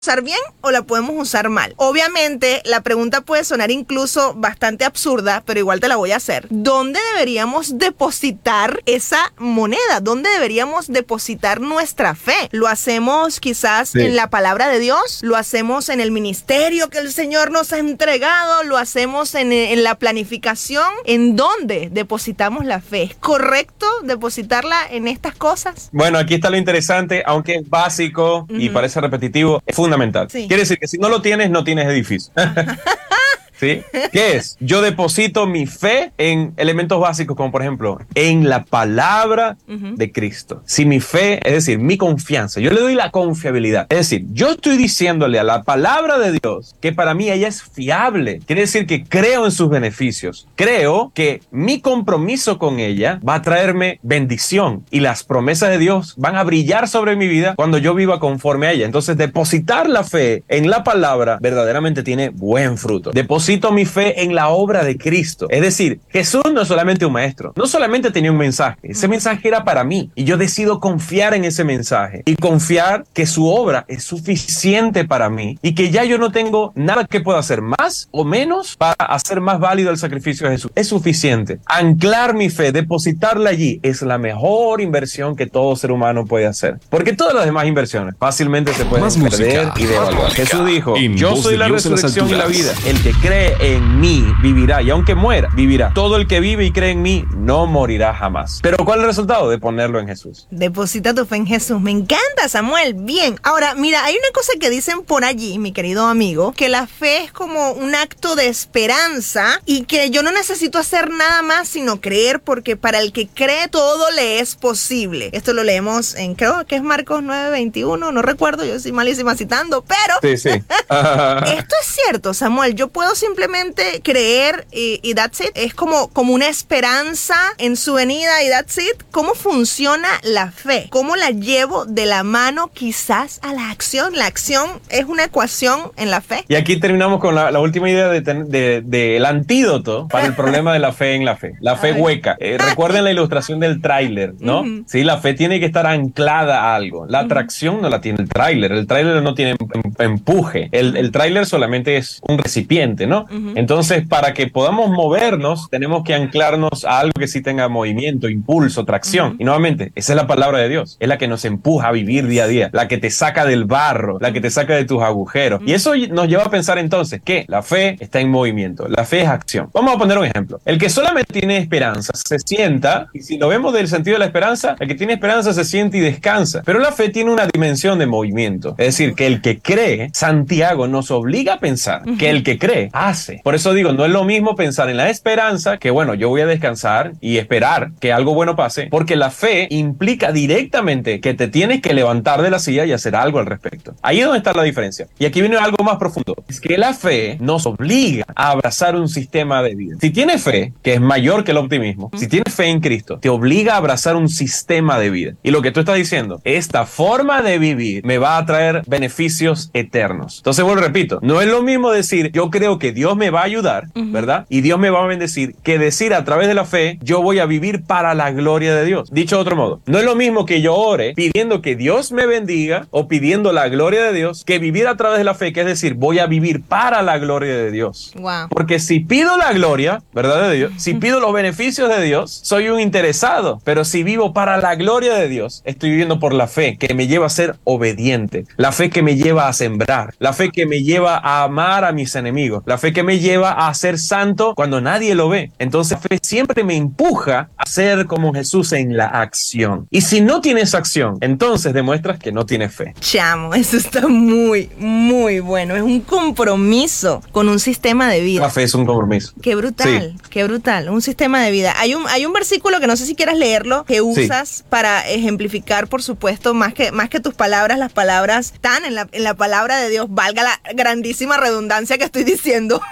usar bien o la podemos usar mal. Obviamente, la pregunta puede sonar incluso bastante absurda, pero igual te la voy a hacer. ¿Dónde deberíamos depositar esa moneda? ¿Dónde deberíamos depositar nuestra fe? ¿Lo hacemos quizás en la palabra de Dios? ¿Lo hacemos en el ministerio que el Señor nos ha entregado? ¿Lo hacemos en la planificación? ¿En dónde depositamos la fe? ¿Es correcto depositarla en estas cosas? Bueno, aquí está lo interesante, aunque es básico y parece repetitivo, es fundamental. Sí. Quiere decir que si no lo tienes, no tienes edificio. ¿Sí? ¿Qué es? Yo deposito mi fe en elementos básicos como por ejemplo en la palabra de Cristo. Si mi fe, es decir, mi confianza, yo le doy la confiabilidad. Es decir, yo estoy diciéndole a la palabra de Dios que para mí ella es fiable. Quiere decir que creo en sus beneficios. Creo que mi compromiso con ella va a traerme bendición y las promesas de Dios van a brillar sobre mi vida cuando yo viva conforme a ella. Entonces, depositar la fe en la palabra verdaderamente tiene buen fruto. Deposito mi fe en la obra de Cristo. Es decir, Jesús no es solamente un maestro, no solamente tenía un mensaje, ese mensaje era para mí y yo decido confiar en ese mensaje y confiar que su obra es suficiente para mí y que ya yo no tengo nada que pueda hacer más o menos para hacer más válido el sacrificio de Jesús. Es suficiente. Anclar mi fe, depositarla allí es la mejor inversión que todo ser humano puede hacer. Porque todas las demás inversiones fácilmente se pueden perder y devaluar. Jesús dijo, yo soy la resurrección y la vida. El que cree en mí vivirá y aunque muera, vivirá. Todo el que vive y cree en mí no morirá jamás. Pero ¿cuál es el resultado? De ponerlo en Jesús. Deposita tu fe en Jesús. Me encanta, Samuel. Bien. Ahora, mira, hay una cosa que dicen por allí, mi querido amigo, que la fe es como un acto de esperanza y que yo no necesito hacer nada más sino creer, porque para el que cree todo le es posible. Esto lo leemos en, creo que es Marcos 9:21, no recuerdo, yo soy malísima citando, pero sí. Esto es cierto, Samuel. Yo puedo simplemente creer y that's it. Es como una esperanza en su venida y that's it. ¿Cómo funciona la fe? ¿Cómo la llevo de la mano quizás a la acción? La acción es una ecuación en la fe. Y aquí terminamos con la última idea del antídoto para el problema de la fe en la fe. La fe hueca. Recuerden la ilustración del tráiler, ¿no? Sí, la fe tiene que estar anclada a algo. La atracción no la tiene el tráiler. El tráiler no tiene empuje. El tráiler solamente es un recipiente, ¿no? Entonces, para que podamos movernos, tenemos que anclarnos a algo que sí tenga movimiento, impulso, tracción. Y nuevamente, esa es la palabra de Dios. Es la que nos empuja a vivir día a día, la que te saca del barro, la que te saca de tus agujeros. Y eso nos lleva a pensar entonces que la fe está en movimiento, la fe es acción. Vamos a poner un ejemplo. El que solamente tiene esperanza se sienta, y si lo vemos del sentido de la esperanza, el que tiene esperanza se siente y descansa. Pero la fe tiene una dimensión de movimiento. Es decir, que el que cree, Santiago nos obliga a pensar que el que cree hace. Por eso digo, no es lo mismo pensar en la esperanza, que bueno, yo voy a descansar y esperar que algo bueno pase, porque la fe implica directamente que te tienes que levantar de la silla y hacer algo al respecto. Ahí es donde está la diferencia. Y aquí viene algo más profundo. Es que la fe nos obliga a abrazar un sistema de vida. Si tienes fe, que es mayor que el optimismo, si tienes fe en Cristo, te obliga a abrazar un sistema de vida. Y lo que tú estás diciendo, esta forma de vivir me va a traer beneficios eternos. Entonces, bueno, repito, no es lo mismo decir, yo creo que Dios me va a ayudar, ¿verdad? Y Dios me va a bendecir, que decir a través de la fe, yo voy a vivir para la gloria de Dios. Dicho de otro modo, no es lo mismo que yo ore pidiendo que Dios me bendiga o pidiendo la gloria de Dios, que vivir a través de la fe, que es decir, voy a vivir para la gloria de Dios. Wow. Porque si pido la gloria, ¿verdad? De Dios, si pido los beneficios de Dios, soy un interesado. Pero si vivo para la gloria de Dios, estoy viviendo por la fe que me lleva a ser obediente, la fe que me lleva a sembrar, la fe que me lleva a amar a mis enemigos, la fe que me lleva a ser santo cuando nadie lo ve. Entonces, la fe siempre me empuja a ser como Jesús en la acción. Y si no tienes acción, entonces demuestras que no tienes fe. Chamo, eso está muy, muy bueno. Es un compromiso con un sistema de vida. La fe es un compromiso. Qué brutal, sí. Qué brutal. Un sistema de vida. Hay un versículo que no sé si quieras leerlo, que usas para ejemplificar, por supuesto, más que tus palabras, las palabras están en la palabra de Dios, valga la grandísima redundancia que estoy diciendo.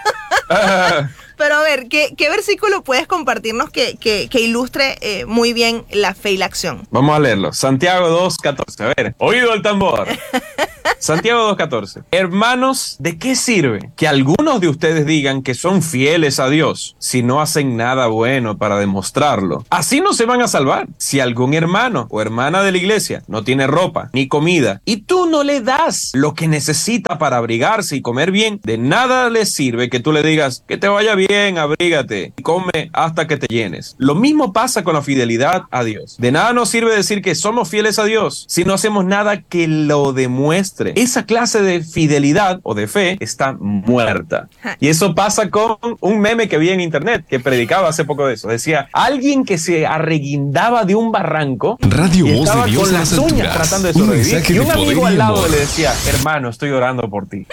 Pero a ver, ¿qué versículo puedes compartirnos que ilustre muy bien la fe y la acción? Vamos a leerlo. Santiago 2:14. A ver, oído el tambor. Santiago 2:14. Hermanos, ¿de qué sirve que algunos de ustedes digan que son fieles a Dios si no hacen nada bueno para demostrarlo? Así no se van a salvar. Si algún hermano o hermana de la iglesia no tiene ropa ni comida y tú no le das lo que necesita para abrigarse y comer bien, de nada le sirve que tú le digas que te vaya bien, abrígate y come hasta que te llenes. Lo mismo pasa con la fidelidad a Dios. De nada nos sirve decir que somos fieles a Dios si no hacemos nada que lo demuestre. Esa clase de fidelidad o de fe está muerta. Y eso pasa con un meme que vi en internet que predicaba hace poco de eso. Decía, alguien que se arreguindaba de un barranco Radio y Voz estaba de Dios con en las las uñas alturas. tratando de Un sobrevivir. mensaje Y de un poder amigo y al lado amor. le decía, hermano, estoy orando por ti.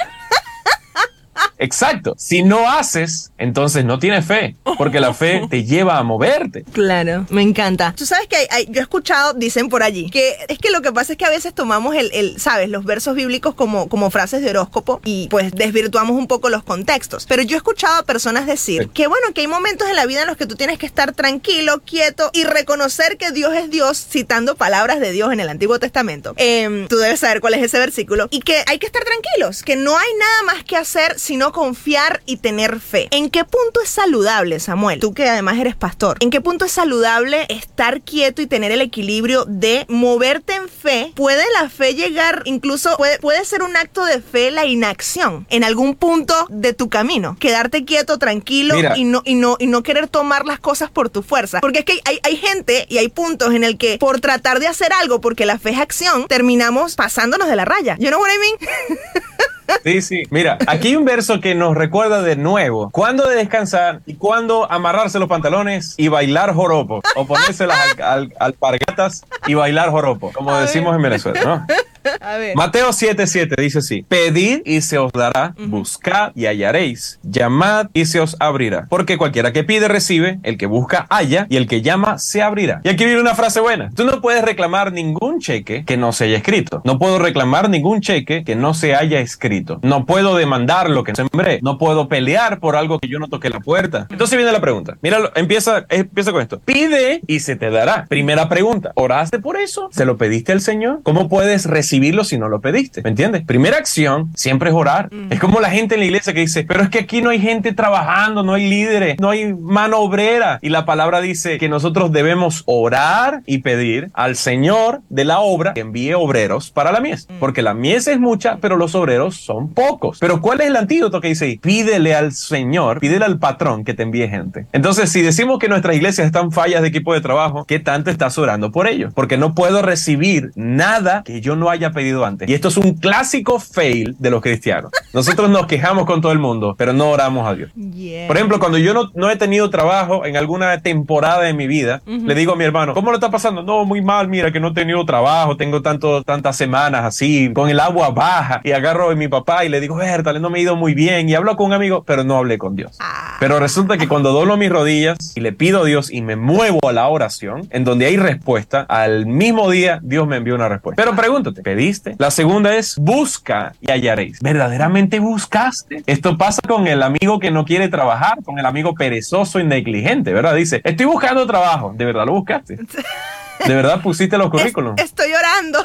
Exacto. Si no haces, entonces no tienes fe, porque la fe te lleva a moverte. Claro, me encanta. Tú sabes que yo he escuchado, dicen por allí, que es que lo que pasa es que a veces tomamos ¿sabes? Los versos bíblicos como frases de horóscopo y pues desvirtuamos un poco los contextos. Pero yo he escuchado a personas decir que bueno, que hay momentos en la vida en los que tú tienes que estar tranquilo, quieto y reconocer que Dios es Dios, citando palabras de Dios en el Antiguo Testamento. Tú debes saber cuál es ese versículo. Y que hay que estar tranquilos, que no hay nada más que hacer sino confiar y tener fe. ¿En qué punto es saludable, Samuel? Tú que además eres pastor. ¿En qué punto es saludable estar quieto y tener el equilibrio de moverte en fe? ¿Puede la fe llegar, incluso puede ser un acto de fe la inacción en algún punto de tu camino? Quedarte quieto, tranquilo. Mira, y no querer tomar las cosas por tu fuerza. Porque es que hay gente y hay puntos en el que por tratar de hacer algo, porque la fe es acción, terminamos pasándonos de la raya. You know what I mean? Sí, sí. Mira, aquí hay un verso que nos recuerda de nuevo cuándo de descansar y cuándo amarrarse los pantalones y bailar joropo. O ponerse las alpargatas y bailar joropo, como decimos en Venezuela, ¿no? A ver. Mateo 7:7 dice así: pedid y se os dará, buscad y hallaréis, llamad y se os abrirá. Porque cualquiera que pide recibe, el que busca halla y el que llama se abrirá. Y aquí viene una frase buena: tú no puedes reclamar ningún cheque que no se haya escrito. No puedo reclamar ningún cheque que no se haya escrito. No puedo demandar lo que no sembré. No puedo pelear por algo que yo no toqué la puerta. Entonces viene la pregunta. Míralo, empieza con esto: pide y se te dará. Primera pregunta: ¿oraste por eso? ¿Se lo pediste al Señor? ¿Cómo puedes recibirlo si no lo pediste? ¿Me entiendes? Primera acción siempre es orar. Es como la gente en la iglesia que dice: pero es que aquí no hay gente trabajando, no hay líderes, no hay mano obrera. Y la palabra dice que nosotros debemos orar y pedir al Señor de la obra que envíe obreros para la mies. Porque la mies es mucha, pero los obreros son pocos. Pero ¿cuál es el antídoto que dice ahí? Pídele al Señor, pídele al patrón que te envíe gente. Entonces, si decimos que nuestras iglesias están fallas de equipo de trabajo, ¿qué tanto estás orando por ellos? Porque no puedo recibir nada que yo no haya pedido antes. Y esto es un clásico fail de los cristianos. Nosotros nos quejamos con todo el mundo, pero no oramos a Dios. Yeah. Por ejemplo, cuando yo no he tenido trabajo en alguna temporada de mi vida, le digo a mi hermano: ¿cómo lo está pasando? No, muy mal, mira que no he tenido trabajo, tengo tantas semanas así, con el agua baja. Y agarro a mi papá y le digo: Bertale, no me he ido muy bien. Y hablo con un amigo, pero no hablé con Dios. Pero resulta que cuando doblo mis rodillas y le pido a Dios y me muevo a la oración, en donde hay respuesta, al mismo día Dios me envió una respuesta. Pero pregúntate, ¿pediste? La segunda es: busca y hallaréis. ¿Verdaderamente buscaste? Esto pasa con el amigo que no quiere trabajar, con el amigo perezoso y negligente, ¿verdad? Dice: estoy buscando trabajo. ¿De verdad lo buscaste? ¿De verdad pusiste los currículums? Estoy orando.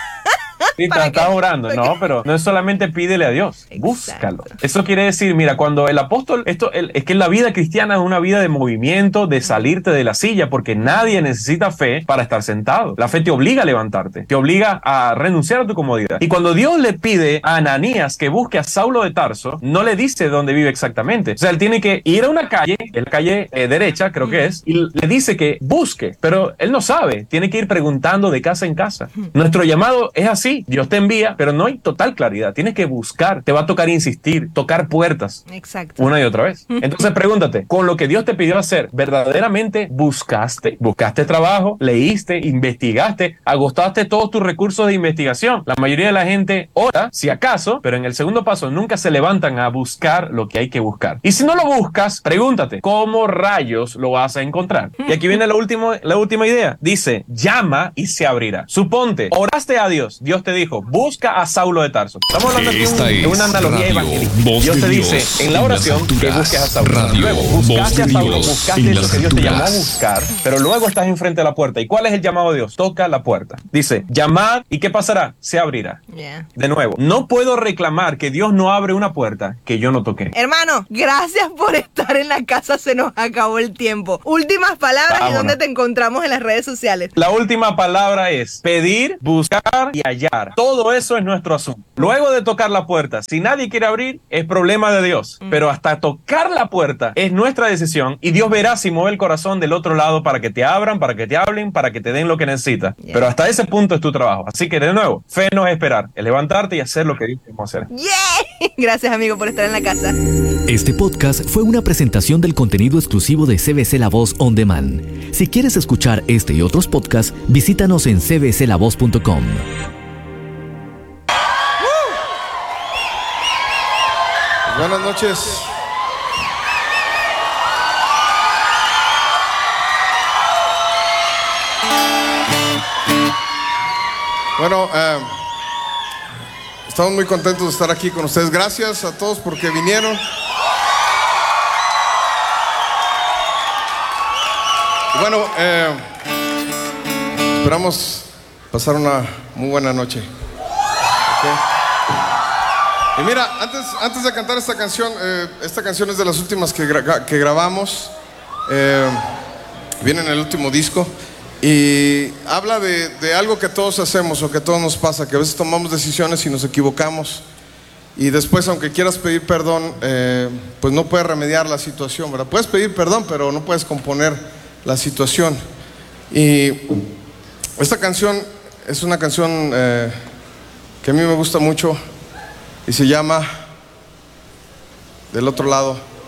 Sí, estás orando. No, pero no es solamente pídele a Dios. Exacto. Búscalo. Eso quiere decir, mira, cuando el apóstol, es que la vida cristiana es una vida de movimiento, de salirte de la silla, porque nadie necesita fe para estar sentado. La fe te obliga a levantarte, te obliga a renunciar a tu comodidad. Y cuando Dios le pide a Ananías que busque a Saulo de Tarso, no le dice dónde vive exactamente. O sea, él tiene que ir a una calle, en la calle derecha, creo que es, y le dice que busque, pero él no sabe. Tiene que ir preguntando de casa en casa. Nuestro llamado es así. Dios te envía, pero no hay total claridad. Tienes que buscar, te va a tocar insistir, tocar puertas. Exacto. Una y otra vez. Entonces pregúntate, con lo que Dios te pidió hacer, ¿verdaderamente buscaste? ¿Buscaste trabajo? ¿Leíste? ¿Investigaste? ¿Agotaste todos tus recursos de investigación? La mayoría de la gente ora, si acaso, pero en el segundo paso nunca se levantan a buscar lo que hay que buscar. Y si no lo buscas, pregúntate, ¿cómo rayos lo vas a encontrar? Y aquí viene la última idea. Dice: llama y se abrirá. Suponte, oraste a Dios, Dios Dios te dijo, busca a Saulo de Tarso. Estamos hablando aquí de una analogía evangelística. Dios te dice en la oración que busques a Saulo. Luego, buscaste a Saulo, buscaste eso que Dios te llamó a buscar, pero luego estás enfrente de la puerta. ¿Y cuál es el llamado de Dios? Toca la puerta. Dice, llamad, ¿y qué pasará? Se abrirá. De nuevo, no puedo reclamar que Dios no abre una puerta que yo no toqué. Hermano, gracias por estar en la casa, se nos acabó el tiempo. Últimas palabras. Vámonos. ¿Y dónde te encontramos en las redes sociales? La última palabra es pedir, buscar y hallar. Todo eso es nuestro asunto. Luego de tocar la puerta, si nadie quiere abrir, es problema de Dios. Pero hasta tocar la puerta es nuestra decisión y Dios verá si mueve el corazón del otro lado para que te abran, para que te hablen, para que te den lo que necesitas. Pero hasta ese punto es tu trabajo. Así que de nuevo, fe no es esperar, es levantarte y hacer lo que Dios te va a hacer. Gracias, amigo, por estar en la casa. Este podcast fue una presentación del contenido exclusivo de CBC La Voz On Demand. Si quieres escuchar este y otros podcasts, visítanos en cbclavoz.com. Buenas noches. Bueno, estamos muy contentos de estar aquí con ustedes. Gracias a todos porque vinieron. Bueno, esperamos pasar una muy buena noche. Okay. Y mira, antes de cantar esta canción es de las últimas que grabamos. Viene en el último disco. Y habla de algo que todos hacemos o que todos nos pasa, que a veces tomamos decisiones y nos equivocamos. Y después, aunque quieras pedir perdón, pues no puedes remediar la situación, ¿verdad? Puedes pedir perdón, pero no puedes componer la situación. Y esta canción es una canción que a mí me gusta mucho y se llama Del Otro Lado.